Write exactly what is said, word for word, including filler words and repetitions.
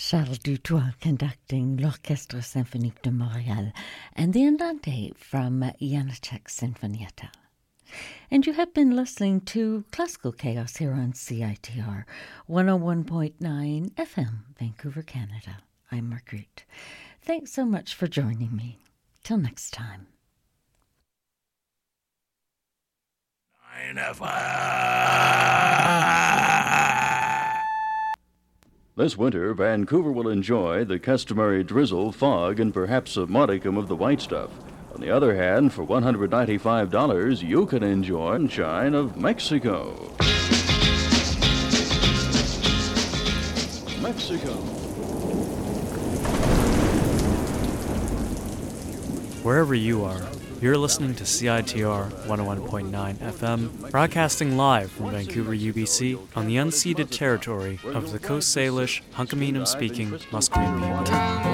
Charles Dutoit conducting L'Orchestre Symphonique de Montréal and the Andante from Janacek Sinfonietta. And you have been listening to Classical Chaos here on C I T R one oh one point nine F M, Vancouver, Canada. I'm Marguerite. Thanks so much for joining me. Till next time. This winter, Vancouver will enjoy the customary drizzle, fog, and perhaps a modicum of the white stuff. On the other hand, for one hundred ninety-five dollars, you can enjoy sunshine of Mexico. Mexico. Wherever you are, you're listening to C I T R one oh one point nine F M, broadcasting live from Vancouver, U B C, on the unceded territory of the Coast Salish, Hunkaminam-speaking Musqueam people.